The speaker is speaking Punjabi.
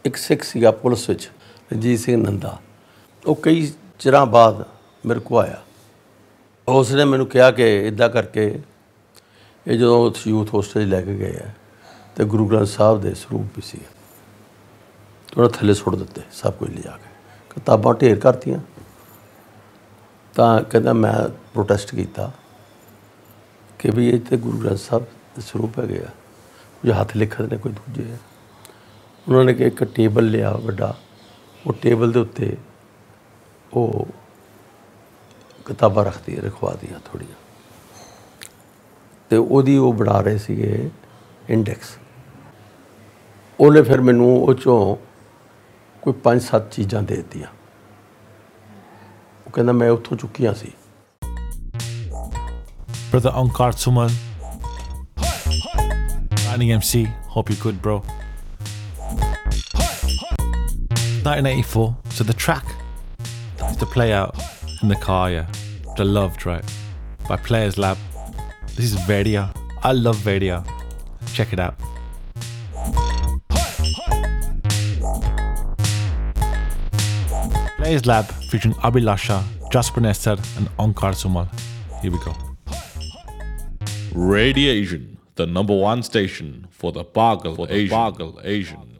ਇੱਕ ਸਿੱਖ ਸੀਗਾ ਪੁਲਿਸ ਵਿੱਚ, ਰਣਜੀਤ ਸਿੰਘ ਨੰਦਾ। ਉਹ ਕਈ ਚਿਰਾਂ ਬਾਅਦ ਮੇਰੇ ਕੋਲ ਆਇਆ। ਉਸਨੇ ਮੈਨੂੰ ਕਿਹਾ ਕਿ ਇੱਦਾਂ ਕਰਕੇ ਇਹ ਜਦੋਂ ਯੂਥ ਹੋਸਟਲ ਲੈ ਕੇ ਗਏ ਹੈ ਅਤੇ ਗੁਰੂ ਗ੍ਰੰਥ ਸਾਹਿਬ ਦੇ ਸਰੂਪ ਵੀ ਸੀ, ਉਹਨਾਂ ਥੱਲੇ ਸੁੱਟ ਦਿੱਤੇ ਸਭ ਕੁਝ ਲਿਜਾ ਕੇ, ਕਿਤਾਬਾਂ ਢੇਰ ਕਰਤੀਆਂ। ਤਾਂ ਕਹਿੰਦਾ ਮੈਂ ਪ੍ਰੋਟੈਸਟ ਕੀਤਾ ਕਿ ਵੀ ਇਹ ਤਾਂ ਗੁਰੂ ਗ੍ਰੰਥ ਸਾਹਿਬ ਦੇ ਸਰੂਪ ਹੈਗੇ ਆ, ਜੋ ਹੱਥ ਲਿਖਤ ਨੇ ਕੋਈ ਦੂਜੇ ਆ। ਉਹਨਾਂ ਨੇ ਕਿ ਇੱਕ ਟੇਬਲ ਲਿਆ ਵੱਡਾ, ਉਹ ਟੇਬਲ ਦੇ ਉੱਤੇ ਉਹ ਕਿਤਾਬਾਂ ਰਖਵਾ ਦੀਆਂ ਥੋੜ੍ਹੀਆਂ, ਅਤੇ ਉਹਦੀ ਉਹ ਬਣਾ ਰਹੇ ਸੀਗੇ ਇੰਡੈਕਸ। ਉਹਨੇ ਫਿਰ ਮੈਨੂੰ ਉਹ 'ਚੋਂ ਕੋਈ 5-7 ਚੀਜ਼ਾਂ ਦੇ ਦਿੱਤੀਆਂ। ਉਹ ਕਹਿੰਦਾ ਮੈਂ ਉੱਥੋਂ ਚੁੱਕੀਆਂ ਸੀ। Brother Onkar Sumal, Lightning MC, hope you're good, bro. 1984, so the track that used to play out in the car, yeah, which I loved, right, by Players Lab. This is Vedia. I love Vedia. Check it out. Players Lab featuring Abhilasha, Jasper Nestor and Onkar Sumal. Here we go. Radiation, the #1 station for the Pagal Asian.